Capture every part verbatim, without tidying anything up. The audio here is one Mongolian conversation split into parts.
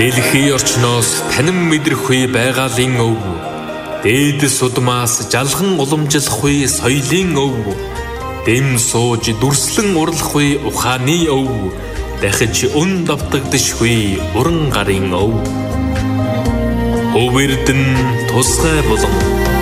Дэлхий орчноос танин мэдрэхгүй байгалийн өв. Дээдэс удмаас жалхан уламжлахгүй соёлын өв. Дэм сууж дүрслэн урлахгүй ухааны өв. Дахиж өн давтагдшгүй уран гарын өв. Өвөрдөн тусгай болон.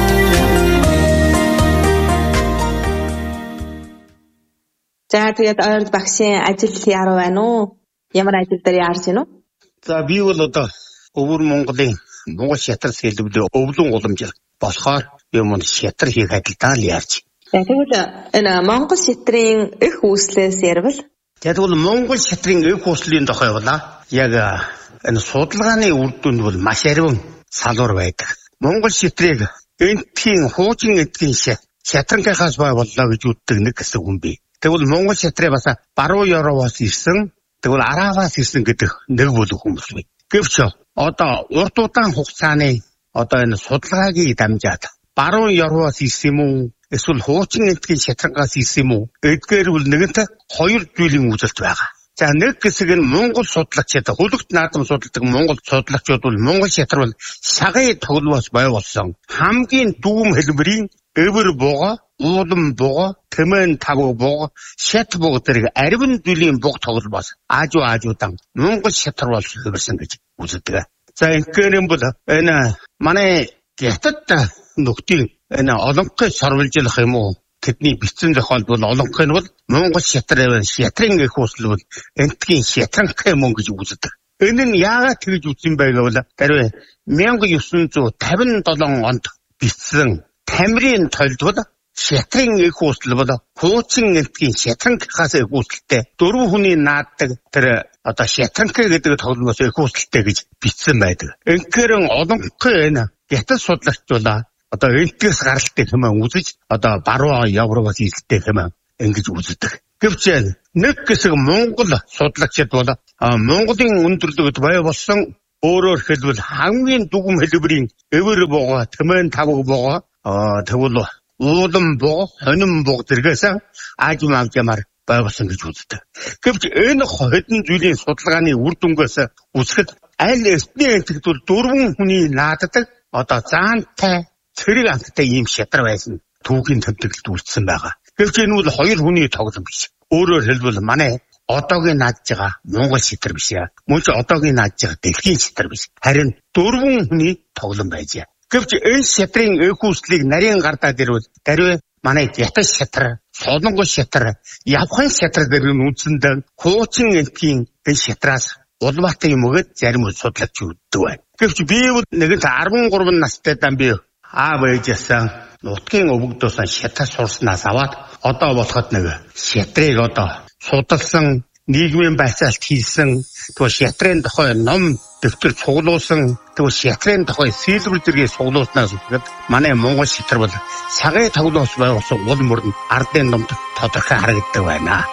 За тэгээд ойрд багшийн ажил яруу байна уу? Ямар ажил дээр яарч гинөө? За би бол одоо өвөр Монголын Монгол шатрал хэлбэрийн өвлөн уламжлал болохоор юм шатрал хийх ажилдаа л яарч. За тэгвэл энэ Монгол шатрын их үүслээс ярил. Тэгвэл Монгол шатрын их үүслийн тухай явлаа. Яг энэ судалгааны үр дүнд бол маш ариун салуур байдаг. Монгол шатрыг энтхийн хуучин энтхийн шатранхаас бай боллоо гэж үздэг нэг хэсэг хүн бий. Тэгвэл Монгол шатрыг бас баруун Европоос ирсэн, тэгвэл Араваас ирсэн гэдэг нэг бүлэг хүмүүс бий. Гэвч одоо урт удаан хугацааны одоо энэ судалгаагийн дамжаад баруун Европоос ирсэн юм уу? Эсвэл хуучин энтхийн шатрангаас ирсэн юм уу? Эдгээр бол нэгэнт хоёр зүйлийн үзэлт байгаа. За нэг хэсэг нь Монгол судлаачид хөлөгт наадам судалдаг Монгол судлаачид бол Монгол шатрал бол сагын тоглоомоос бай болсон хамгийн дүүм хэлбэрийн өвөр буга, уулан буга, тэмэн тавг буга, шат буга зэрэг аривын зүйлийн буга тоглоомоос аажуу аажуудан Монгол шатрал бол хөвөрсөн гэж үздэг. За инхээр бол энэ манай хятад нөхдийн энэ олонхой сорволжлох юм уу? Тэдний бичсэн зохиол бол олонхой нь бол Монгол шатрын шатрын их үүсэл бол энтхийн шатранхай мөн гэж үздэг. Энэ нь яагаад тэгж үзсэн бэ гэвэл даруй мянга девьсун зуун тавин долоо онд бичсэн Тамирын тойлд бол шатрын их үүсэл бол хуучин энтхийн шатранхаас их үүсэлтэй дөрвөн хүний нааддаг тэр одоо шатранхай гэдэг тоглоомоос их үүсэлтэй гэж бичсэн байдаг. Энэхээр олонхой энэ хятад судлаачдаа одоо энтгэс гаралтай хэмээн үзэж одоо баруун Европоос ирэлттэй хэмээн ингэж үздэг. Гэвч нэг хэсэг Монгол судлаачид бол Монголын өндөрлөгт бай болсон өөрөөр хэлбэл хамгийн дүгм хэлбэрийн өвөр буга, тэмэн тавг буга, тэгвэл уулан буга, хонин буга зэрэгээс аажим аажмаар бай болсон гэж үздэг. Гэвч энэ хэдэн зүйлийн судалгааны үр дүнгээс үзэхэд аль эртний энтэгт бол дөрвөн хүний нааддаг одоо заантай цэрэг амттай ийм шатрал байсан түүхийн тэмдэглэлд үлдсэн байгаа. Гэвч энэ бол хоёр хүний тоглоом биш. Өөрөөр хэлбэл манай одоогийн наадж байгаа Монгол шатрал биш яа. Мөн ч одоогийн наадж байгаа дэлхийн шатрал биш. Харин дөрвөн хүний тоглоом байжээ. Гэвч энэ шатрын их үүслийг нарийн гардаад ирвэл даруй манай хятад шатрал, солонгос шатрал, явхан шатрал дээр нь үндсэндээ хуучин энтхийн энэ шатраас улбаатай юм гээд зарим судлаач үздэг байна. Гэвч би бол нэгэнт арван гурван настай дан би аав ээжээсээ нутгийн өвгдөөс шатаа сурснаас аваад одоо болоход нэг шатрыг одоо судалсан, нийгмийн байцаалт хийсэн, тэгвэл шатрын тухай ном дэвтэр цуглуулсан, тэгвэл шатрын тухай сэлбэр зэрэг цуглуулснаас үгээд манай Монгол шатрал бол сагын тоглоомоос байгуулсан уул мөрөнд ардын номд тодорхой харагддаг байна.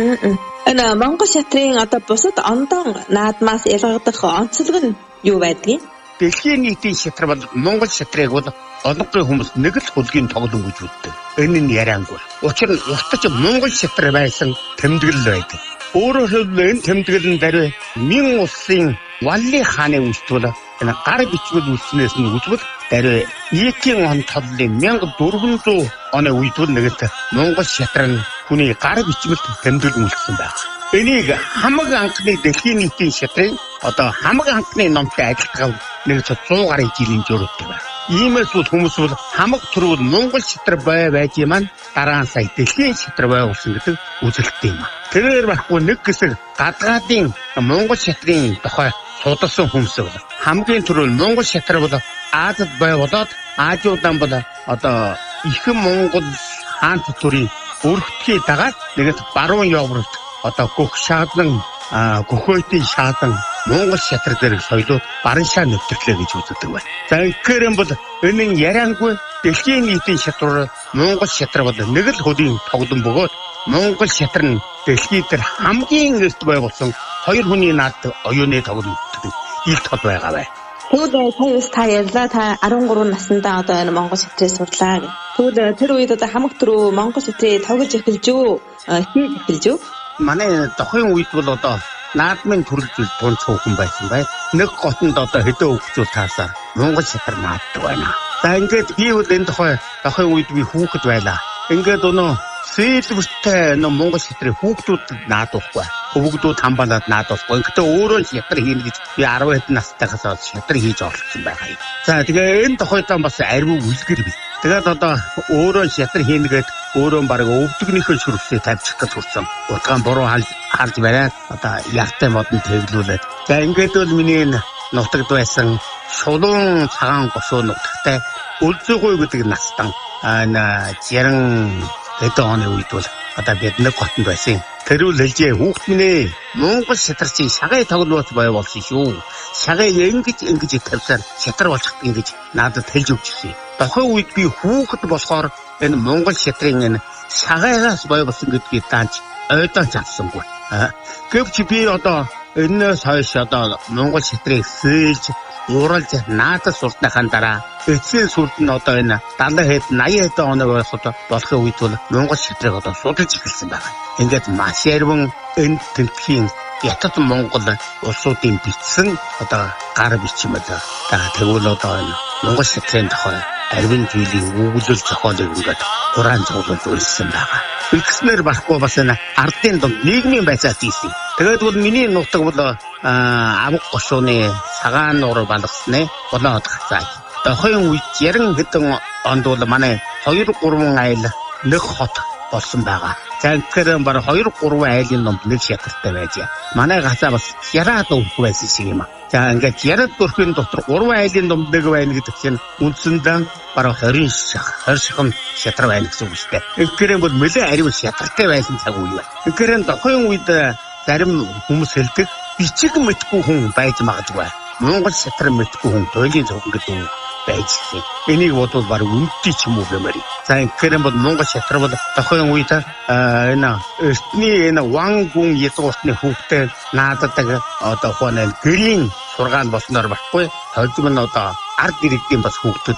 Энэ Монгол шатрын одоо бусад ондон наадмаас ялгагдах онцлог нь юу байдгийг? Дэлхийн нийтийн шатрал бол Монгол шатрыг бол олонхой хүмүүс нэг л хөлгийн тоглоом гэж үздэг. Энэ нь яриангүй. Учир нь уртч Монгол шатрал байсан тэмдэглэл байдаг. Өөрөөр хэлбэл энэ тэмдэглэл даруй Мин улсын Валли хааны үлдвэл энэ гар бичмэл үлдснээс нь үзвэл даруй Нийтийн он тодлын мянга дөрвөн зуун оны үед бол нэгт Монгол шатрал хүний гар бичмэлд тэмдэглэл үлдсэн байна. Энийг хамаг анхны дэлхийн нийтийн шатрын одоо хамаг анхны номтой адилхан нэг зуун гаруй жилийн зөрүүтэй байна. Иймээс бол хүмүүс бол хамаг төрөл Монгол шатрал бай байж маань дараа нь сая дэлхийн шатрал байгуулсан гэдэг үзэлттэй юм. Тэрээр байхгүй нэг хэсэг гадгаадын Монгол шатрын тухай судалсан хүмүүс бол хамгийн төрөл Монгол шатрал бол Азад бай болоод Аажуудан бол одоо ихэнх Монгол хаан төрийн өргөтгий дагаад нэгт баруун Европт одоо гөх шаадан гөхөөтийн шаадан Монгол шатрал дээр соёлууд баран шаа нэвтрлээ гэж үздэг байна. За инхээр юм бол энэ нь яриангүй дэлхийн нийтийн шатрал Монгол шатрал бол нэг л хөлийн тоглоом бөгөөд Монгол шатрал нь дэлхийд дээр хамгийн эрт байгуулсан хоёр хүний нааддаг оюуны тоглоом ил тод байгаа бай. Тэгвэл таяс та ярьлаа та арван гурван наснда одоо энэ Монгол шатрыг сурлаа гэх. Тэгвэл тэр үед одоо хамаг түрүү Монгол шатрыг тоглож эхэлж үү? Хийж эхэлж үү? Манай тухайн үед бол одоо наадмын төрөлжил тун цуухан байсан бай. Нэг готонд одоо хэдэн хөвгчүүл таасаар Монгол шатар нааддаг байна. За ингээд би бол энэ тухай ахын үед би хүүхэд байлаа. Ингээд өнөө сэлбэртэй нөө Монгол шатрын хүүхдүүд наадахгүй. Хүүхдүүд хамбалаад наадахгүй. Ингээд өөрөө шатар хийнэ гэж би арван хэдэн настайгаас бол шатар хийж оролцсон байгаа юм. За тэгээ энэ тухайдаа бас ариу үлгэр бий. Тэгээд одоо өөрөө шатар хийнгээд өөрөө баг өвдөгнийхөө шүрвсээ тавьчих гэж хүрсэн. Утгаан буруу харж бариад одоо ялтай модон тэглүүлээд. За ингээд бол миний нутагд байсан шулуун цагаан гошуу нутагтай үлзүүгүй гэдэг настан ана зяран хэдэн оны үед бол одоо бид нэг готонд байсан. Тэрүүл хэлжээ хүүхд минь ээ Монгол шатарчийн шагай тоглоос бай болсон шүү. Шагай ингэж ингэж тавьсаар шатар болчихд ингэж надад хэлж өгчихсэн. Тухайн үед би хүүхэд болохоор энэ Монгол шатрын энэ шагайгаас бай болсон гэдгийг даанч ойдоо чадсангүй. Гэвч би одоо энэс хойш одоо Монгол шатрыг сэлж ууралж наадас суртахын дараа эцсийн сүрд нь одоо энэ далайн хэд наян хэдэн оног байхад болохын үед бол Монгол шатрыг одоо судалж эхэлсэн байна. Ингээд маш ярван энэ тэмдгийн ятад Монгол улсуудын бичсэн одоо гар бичмэл тэгвэл одоо энэ Монгол шатрын тухай арвин зүйлийн өгүүлэл зохиолыг ингээд Хураан зохиолж үлдсэн байгаа. Ингэснээр байхгүй бас энэ ардын дунд нийгмийн байцаас ийсэн. Тэгээд бол миний нутаг бол авг гошууны цагаан нуур балгасны болоод гацаа. Тухайн үед яран хэдэн онд бол манай хоёр гурван айл нэг хот болсон байгаа. За тэгэхээр баг хоёр гурван айлын дунд нэг шатартай байж. Манай гацаа бас яраад өгөх байсан шиг юм аа. За ингээд яраад бүрхийн дотор гурван айлын дунд нэг байна гэдэг чинь үндсэндээ бараг хорин хоршихын шатар байна гэсэн үг шүү дээ. Тэгэхээр бол нэлээд ариун шатартай байсан цаг үе байна. Тэгэхээр тухайн үед зарим хүмүүс хэлдэг бичиг мэдгүй хүн байж магадгүй. Монгол шатар мэдгүй хүн туйлын зөвхөн гэдэг байж гэх. Энийг бодвол баг үнэтэй ч юм уу гэмээр. За тэгэхээр бол Монгол шатар бол тухайн үед энэ эртний энэ ван гүн язгууртны хүүхдээ наададаг одоо хоног гэрийн сургаан болсноор баггүй. Хожим нь одоо ард иргэдийн бас хүүхдүүд